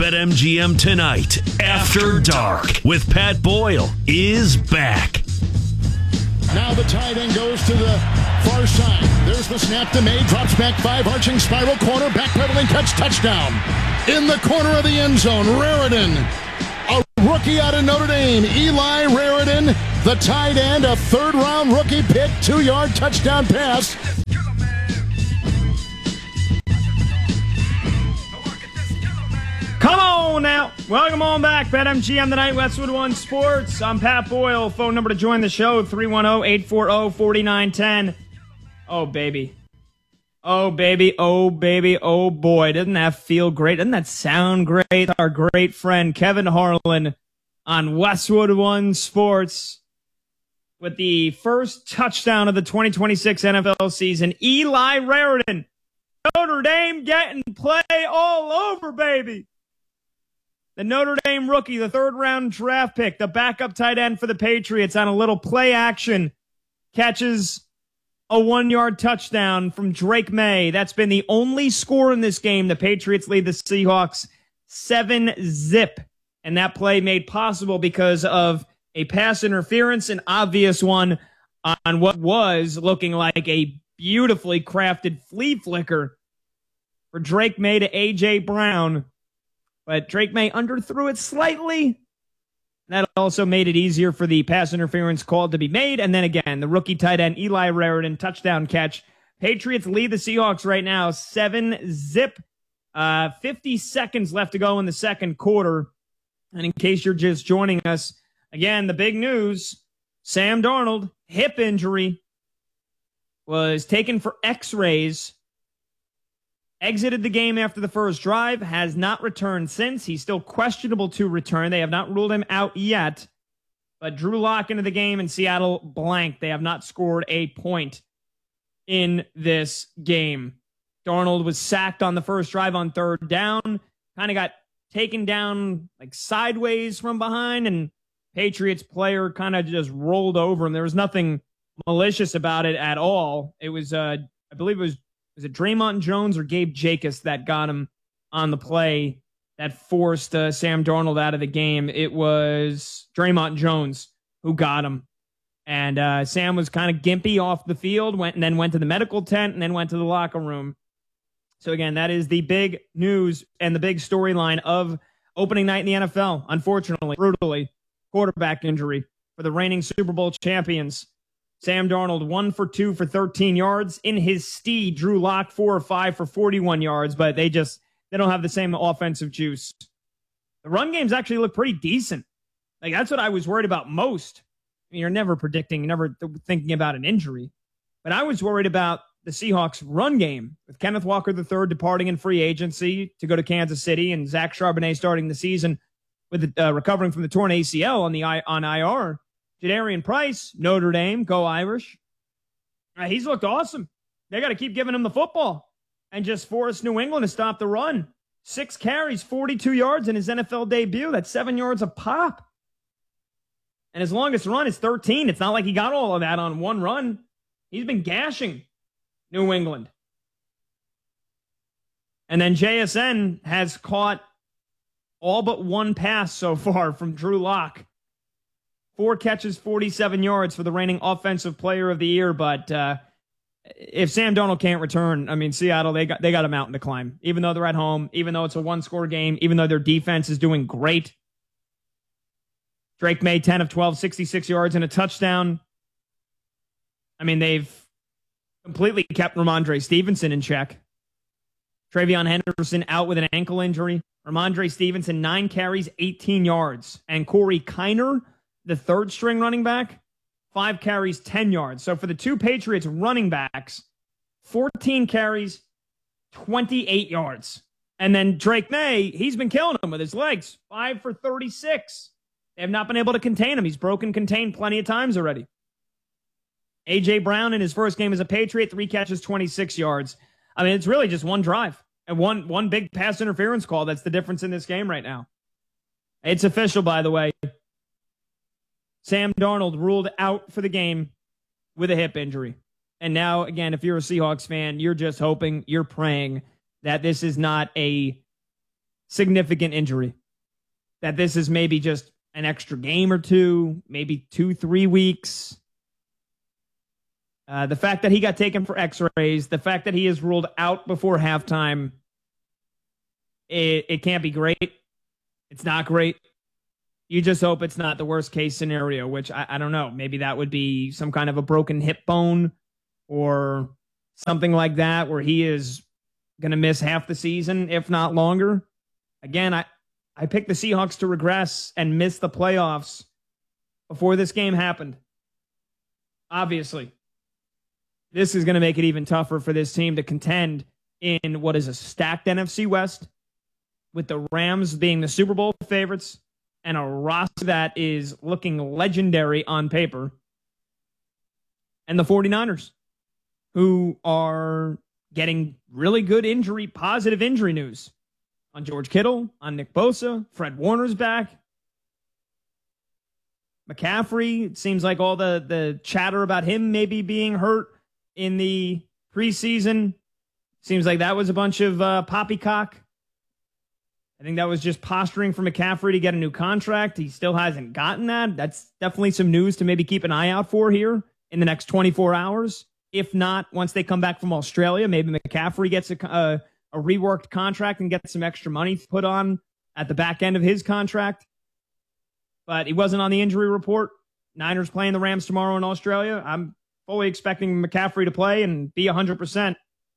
BetMGM Tonight After Dark with Pat Boyle is back. Now the tight end goes to the far side. There's the snap to May. Drops back 5. Arching spiral corner. Backpedaling catch. Touchdown. In the corner of the end zone. Raritan. A rookie out of Notre Dame. Eli Raritan. The tight end. A third-round rookie pick. 2-yard touchdown pass. Come on now. Welcome on back. BetMGM Tonight, Westwood One Sports. I'm Pat Boyle. Phone number to join the show, 310-840-4910. Oh, baby. Oh, baby. Oh, baby. Oh, boy. Doesn't that feel great? Doesn't that sound great? Our great friend Kevin Harlan on Westwood One Sports with the first touchdown of the 2026 NFL season. Eli Raritan. Notre Dame getting play all over, baby. The Notre Dame rookie, the third-round draft pick, the backup tight end for the Patriots on a little play action, catches a 1-yard touchdown from Drake May. That's been the only score in this game. The Patriots lead the Seahawks 7-zip. And that play made possible because of a pass interference, an obvious one on what was looking like a beautifully crafted flea flicker for Drake May to A.J. Brown. But Drake May underthrew it slightly. That also made it easier for the pass interference call to be made. And then again, the rookie tight end, Eli Raritan, touchdown catch. Patriots lead the Seahawks right now, 7-zip. 50 seconds left to go in the second quarter. And in case you're just joining us, again, the big news, Sam Darnold, hip injury, was taken for x-rays. Exited the game after the first drive, has not returned since. He's still questionable to return. They have not ruled him out yet. But Drew Lock into the game and Seattle blank. They have not scored a point in this game. Darnold was sacked on the first drive on third down. Kind of got taken down like sideways from behind, and Patriots player kind of just rolled over him. There was nothing malicious about it at all. It was, I believe it was it Draymond Jones or Gabe Jacobs that got him on the play that forced Sam Darnold out of the game? It was Draymond Jones who got him. And Sam was kind of gimpy off the field, went to the medical tent, and then went to the locker room. So again, that is the big news and the big storyline of opening night in the NFL. Unfortunately, brutally, quarterback injury for the reigning Super Bowl champions. Sam Darnold, 1 for 2 for 13 yards. In his steed, Drew Lock, 4 or 5 for 41 yards, but they don't have the same offensive juice. The run games actually look pretty decent. Like, that's what I was worried about most. I mean, you're never predicting, never thinking about an injury. But I was worried about the Seahawks run game with Kenneth Walker III departing in free agency to go to Kansas City and Zach Charbonnet starting the season with recovering from the torn ACL on IR. Jadarian Price, Notre Dame, go Irish. He's looked awesome. They got to keep giving him the football and just force New England to stop the run. 6 carries, 42 yards in his NFL debut. That's 7 yards a pop. And his longest run is 13. It's not like he got all of that on one run. He's been gashing New England. And then JSN has caught all but one pass so far from Drew Lock. 4 catches, 47 yards for the reigning offensive player of the year. But if Sam Darnold can't return, I mean, Seattle, they got a mountain to climb. Even though they're at home, even though it's a one-score game, even though their defense is doing great. Drake May, 10 of 12, 66 yards and a touchdown. I mean, they've completely kept Ramondre Stevenson in check. Travion Henderson out with an ankle injury. Ramondre Stevenson, 9 carries, 18 yards. And Corey Kiner, the third-string running back, 5 carries, 10 yards. So for the two Patriots running backs, 14 carries, 28 yards. And then Drake May, he's been killing them with his legs, 5 for 36. They have not been able to contain him. He's broken contained plenty of times already. A.J. Brown in his first game as a Patriot, 3 catches, 26 yards. I mean, it's really just one drive and one big pass interference call. That's the difference in this game right now. It's official, by the way. Sam Darnold ruled out for the game with a hip injury. And now, again, if you're a Seahawks fan, you're just hoping, you're praying that this is not a significant injury. That this is maybe just an extra game or two, maybe 2-3 weeks. The fact that he got taken for x-rays, the fact that he is ruled out before halftime, it can't be great. It's not great. You just hope it's not the worst case scenario, which I don't know. Maybe that would be some kind of a broken hip bone or something like that where he is going to miss half the season, if not longer. Again, I picked the Seahawks to regress and miss the playoffs before this game happened. Obviously, this is going to make it even tougher for this team to contend in what is a stacked NFC West, with the Rams being the Super Bowl favorites and a roster that is looking legendary on paper, and the 49ers, who are getting really good positive injury news on George Kittle, on Nick Bosa, Fred Warner's back. McCaffrey, it seems like all the chatter about him maybe being hurt in the preseason, seems like that was a bunch of poppycock. I think that was just posturing for McCaffrey to get a new contract. He still hasn't gotten that. That's definitely some news to maybe keep an eye out for here in the next 24 hours. If not, once they come back from Australia, maybe McCaffrey gets a reworked contract and gets some extra money put on at the back end of his contract. But he wasn't on the injury report. Niners playing the Rams tomorrow in Australia. I'm fully expecting McCaffrey to play and be 100%.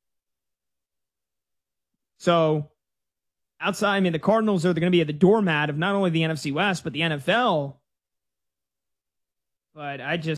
So outside, the Cardinals are going to be at the doormat of not only the NFC West, but the NFL. But I had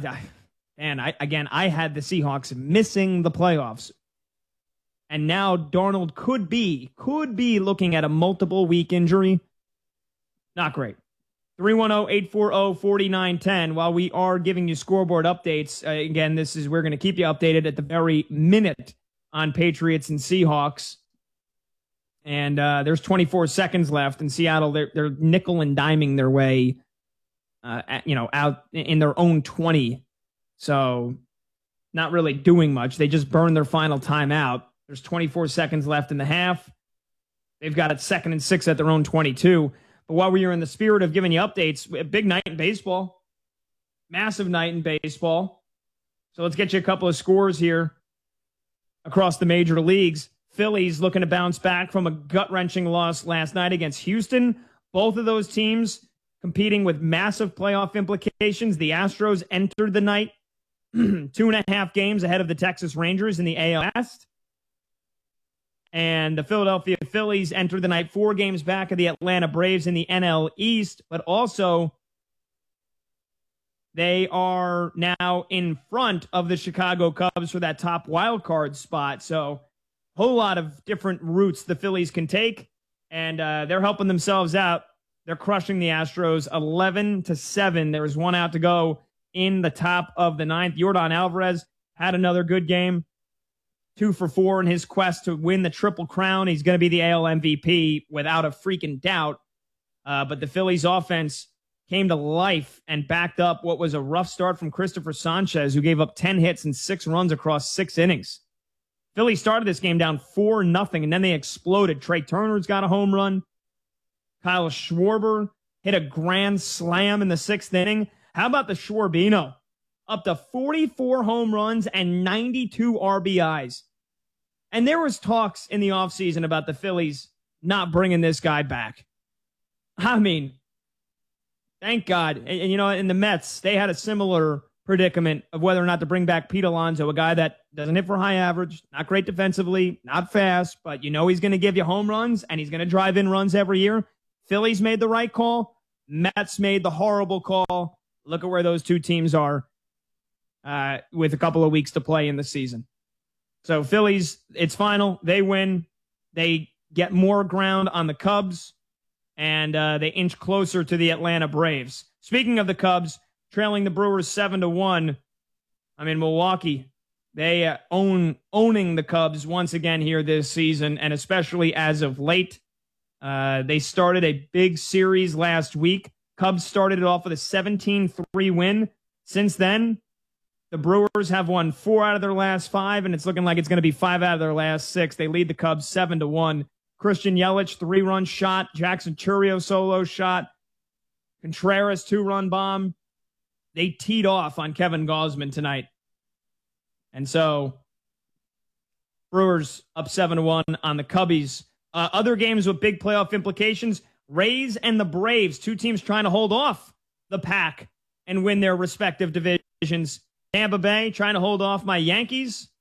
the Seahawks missing the playoffs. And now Darnold could be looking at a multiple week injury. Not great. 310-840-4910. While we are giving you scoreboard updates, again, we're going to keep you updated at the very minute on Patriots and Seahawks. And there's 24 seconds left in Seattle. They're nickel and diming their way, out in their own 20. So not really doing much. They just burned their final timeout. There's 24 seconds left in the half. They've got it 2nd and 6 at their own 22. But while we are in the spirit of giving you updates, a big night in baseball, massive night in baseball. So let's get you a couple of scores here across the major leagues. Phillies looking to bounce back from a gut-wrenching loss last night against Houston. Both of those teams competing with massive playoff implications. The Astros entered the night 2.5 games ahead of the Texas Rangers in the AL West. And the Philadelphia Phillies entered the night 4 games back of the Atlanta Braves in the NL East. But also, they are now in front of the Chicago Cubs for that top wild card spot. So whole lot of different routes the Phillies can take, and they're helping themselves out. They're crushing the Astros 11-7. There was 1 out to go in the top of the 9th. Yordan Alvarez had another good game, 2 for 4 in his quest to win the Triple Crown. He's going to be the AL MVP without a freaking doubt. But the Phillies offense came to life and backed up what was a rough start from Christopher Sanchez, who gave up 10 hits and 6 runs across 6 innings. Philly started this game down 4-0, and then they exploded. Trey Turner's got a home run. Kyle Schwarber hit a grand slam in the 6th inning. How about the Schwarbino? Up to 44 home runs and 92 RBIs. And there was talks in the offseason about the Phillies not bringing this guy back. Thank God. And in the Mets, they had a similar predicament of whether or not to bring back Pete Alonso, a guy that doesn't hit for high average, not great defensively, not fast, but he's going to give you home runs and he's going to drive in runs every year. Phillies made the right call. Mets made the horrible call. Look at where those two teams are with a couple of weeks to play in the season. So Phillies, it's final. They win. They get more ground on the Cubs, and they inch closer to the Atlanta Braves. Speaking of the Cubs, trailing the Brewers 7-1. Milwaukee, they owning the Cubs once again here this season, and especially as of late. They started a big series last week. Cubs started it off with a 17-3 win. Since then, the Brewers have won 4 out of their last 5, and it's looking like it's going to be 5 out of their last 6. They lead the Cubs 7-1. Christian Yelich, 3-run shot. Jackson Churio solo shot. Contreras, 2-run bomb. They teed off on Kevin Gausman tonight. And so, Brewers up 7-1 on the Cubbies. Other games with big playoff implications. Rays and the Braves, 2 teams trying to hold off the pack and win their respective divisions. Tampa Bay trying to hold off my Yankees.